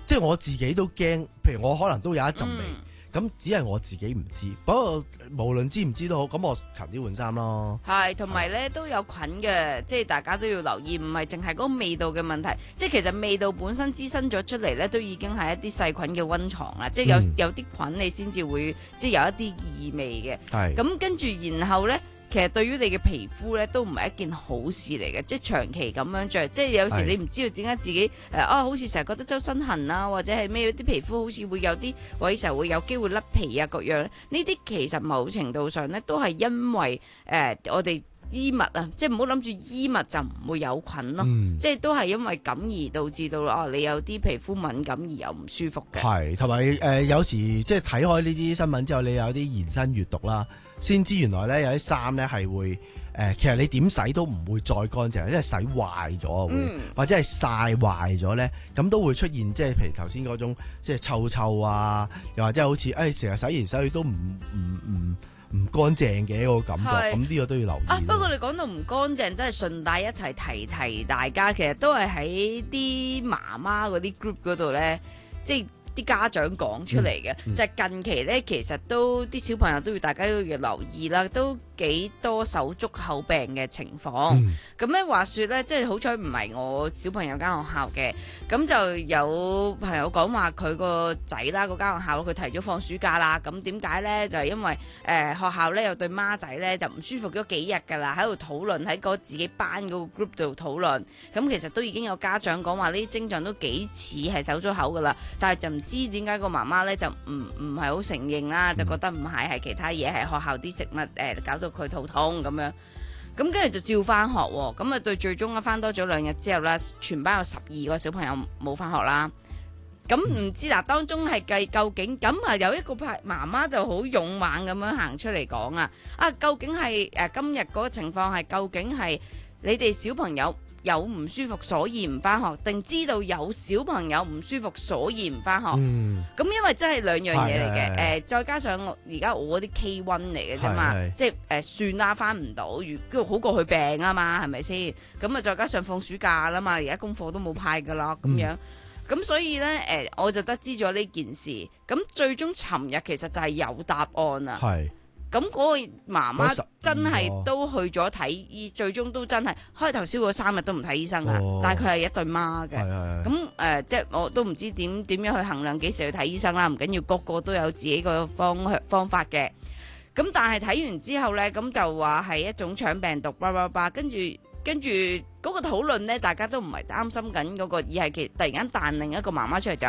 即係我自己都驚，譬如我可能都有一陣味。咁只係我自己唔知，不過無論知唔知都好，咁我勤啲換衫咯。 係，同埋咧都有菌嘅，即係大家都要留意，唔係淨係嗰個味道嘅問題，即係其實味道本身滋生咗出嚟咧，都已經係一啲細菌嘅溫床啦，即係有啲菌你先至會即係有一啲異味嘅。 係咁跟住然後咧。其實對於你嘅皮膚咧都唔係一件好事嚟嘅，即係長期咁樣着，即係有時你唔知道點解自己好似成日覺得周身痕啊，或者係咩啲皮膚好似會有啲位時候會有機會甩皮啊各樣，呢啲其實某程度上咧都係因為我哋衣物啊，即係唔好諗住衣物就唔會有菌咯，即係都係因為咁而導致到你有啲皮膚敏感而又唔舒服嘅。 係，同埋有時即係睇開呢啲新聞之後，你有啲延伸閱讀啦。先知原來咧有啲衫咧係會其實你點洗都唔會再乾淨，因為洗壞咗會，或者係曬壞咗咧，咁都會出現即係譬如頭先嗰種即係臭臭啊，又或者好似成日洗完洗去都唔乾淨嘅一個感覺，咁呢個都要留意。 不過你講到唔乾淨，真係順帶一提大家，其實都係喺啲媽媽嗰啲 group 嗰度咧，即係啲家長講出嚟嘅，就係近期咧，其實都啲小朋友都要大家都要留意啦，都幾多手足口病嘅情況。咁咧話說咧，即係好彩唔係我小朋友間學校嘅，咁就有朋友講話佢個仔啦，嗰間學校佢提早放暑假啦。咁點解咧？就係因為學校咧有對孖仔咧就唔舒服咗幾日㗎啦，喺度討論喺自己班嗰個 group 度討論。咁其實都已經有家長講話呢啲徵象都幾似係手足口㗎啦，但係就唔知點解個媽媽咧就唔係好承認啦，就覺得唔係其他嘢，係學校啲食物搞到佢肚痛咁樣。咁跟住就照翻學喎，咁啊對最終翻多咗2日之後啦，全班有12個小朋友冇翻學啦。咁唔知嗱，當中係計究竟咁啊？有一個媽媽就好勇猛咁樣行出嚟講啊！究竟係今日嗰個情況係究竟係你哋小朋友有唔舒服所以唔翻學，定知道有小朋友唔舒服所以唔翻學？咁因為真係兩樣嘢嚟嘅，再加上而家我嗰啲 K1 嚟嘅啫嘛，即係算啦，翻唔到，如好過佢病啊嘛，係咪先？咁啊再加上放暑假啦嘛，而家功課都冇派噶啦，咁樣。咁所以咧，我就得知咗呢件事。咁最終尋日其實就係有答案啦。係。咁嗰個媽媽真係都去咗睇醫，最終都真係開頭燒咗3日都唔睇醫生啊。但係佢係一對孖嘅。咁即係我都唔知點樣去衡量幾時去睇醫生啦。唔緊要，個個都有自己個方法嘅。咁但係睇完之後咧，咁就話係一種腸病毒，跟住嗰個討論咧，大家都唔係擔心緊嗰個，而係突然間彈另一個媽媽出嚟就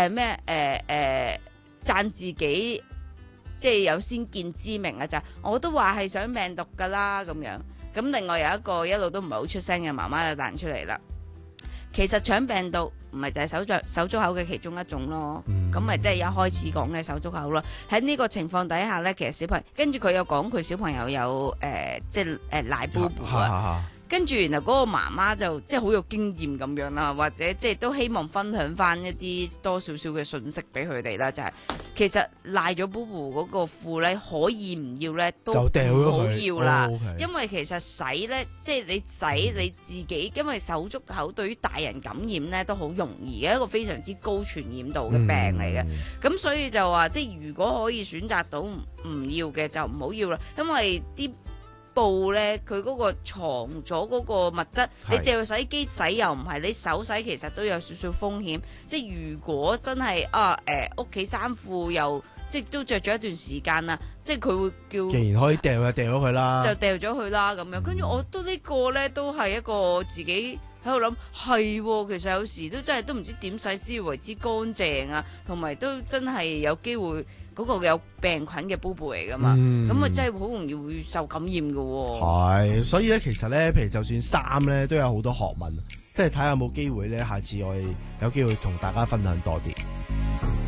讚自己即係有先見之明啊！就我都話係想病毒噶啦咁樣。咁另外有一個一路都唔係好出聲嘅媽媽就彈出嚟啦。其實腸病毒唔係就係手足口嘅其中一種咯。咁咪即係一開始講嘅手足口咯。喺呢個情況底下咧，其實小朋友跟住佢又講佢小朋友有即係奶布布啊。跟住，然後嗰個媽媽就即係好有經驗咁樣啦，或者即係都希望分享翻一啲多少少嘅信息俾佢哋啦，就係其實賴咗 BoBo 嗰個褲咧，可以唔要咧都唔好要啦，因為其實洗咧，即係你洗你自己，因為手足口對於大人感染咧都好容易嘅一個非常之高傳染度嘅病嚟嘅，咁所以就話即係如果可以選擇到唔要嘅就唔好要啦，因為啲布咧，佢嗰個藏咗嗰個物質，你掉洗機洗又唔係，你手洗其實都有少少風險。即係如果真係屋企衫褲又即係都着咗一段時間啦，即係佢會叫， 既然可以掉就掉咗佢啦， 就掉咗佢啦咁樣。跟住我都呢個咧都係一個自己喺度諗，係其實有時都真係都唔知點洗先為之乾淨啊，同埋都真係有機會。嗰個有病菌嘅 BoBo 嚟噶嘛，咁啊真係好容易會受感染㗎喎。 係，所以咧其實咧，譬如就算衫咧，都有好多學問，即係睇下有冇機會咧，下次我哋有機會同大家分享多啲。